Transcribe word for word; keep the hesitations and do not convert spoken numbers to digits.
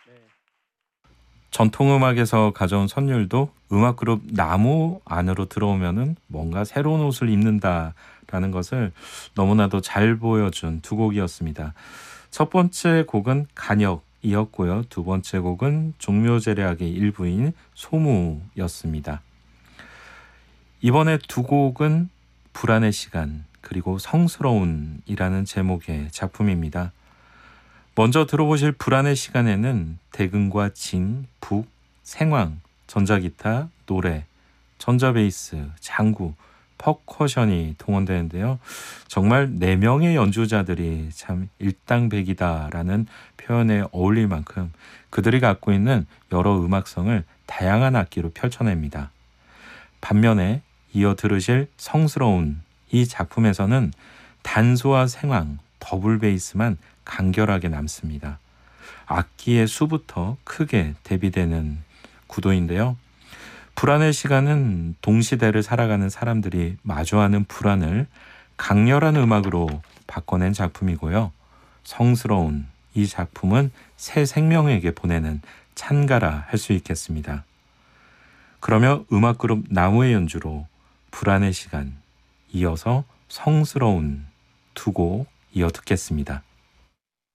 전통음악에서 가져온 선율도 음악그룹 나무 안으로 들어오면은 뭔가 새로운 옷을 입는다라는 것을 너무나도 잘 보여준 두 곡이었습니다. 첫 번째 곡은 간역이었고요. 두 번째 곡은 종묘제략의 일부인 소무였습니다. 이번에 두 곡은 불안의 시간 그리고 성스러운이라는 제목의 작품입니다. 먼저 들어보실 불안의 시간에는 대금과 진, 북, 생황, 전자기타, 노래, 전자베이스, 장구, 퍼커션이 동원되는데요. 정말 네 명의 연주자들이 참 일당백이다라는 표현에 어울릴 만큼 그들이 갖고 있는 여러 음악성을 다양한 악기로 펼쳐냅니다. 반면에 이어 들으실 성스러운 이 작품에서는 단소와 생황, 더블 베이스만 간결하게 남습니다. 악기의 수부터 크게 대비되는 구도인데요. 불안의 시간은 동시대를 살아가는 사람들이 마주하는 불안을 강렬한 음악으로 바꿔낸 작품이고요. 성스러운 이 작품은 새 생명에게 보내는 찬가라 할 수 있겠습니다. 그러며 음악그룹 나무의 연주로 불안의 시간, 이어서 성스러운 두 곡 이어 듣겠습니다.